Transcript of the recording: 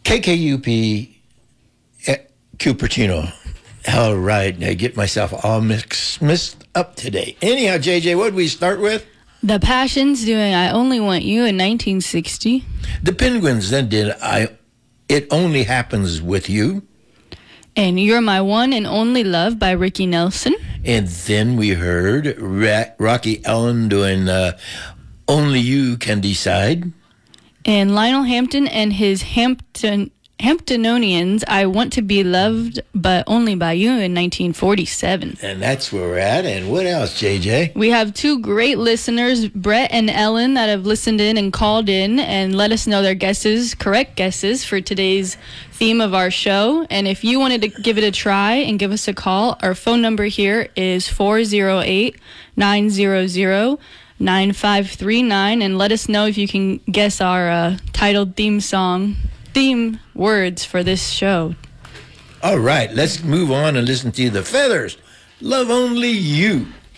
KKUP Cupertino. All right, I get myself all mixed up today. Anyhow, JJ, what did we start with? The Passions doing I Only Want You in 1960. The Penguins then did It Only Happens With You. And You're My One and Only Love by Ricky Nelson. And then we heard Rocky Allen doing Only You Can Decide. And Lionel Hampton and his Hamptonians, I Want to Be Loved But Only by You in 1947. And that's where we're at. And what else, JJ? We have two great listeners, Brett and Ellen, that have listened in and called in and let us know their correct guesses for today's theme of our show. And if you wanted to give it a try and give us a call, our phone number here is 408-900-9539, and let us know if you can guess our titled theme words for this show. All right, let's move on and listen to the Feathers. Love Only You.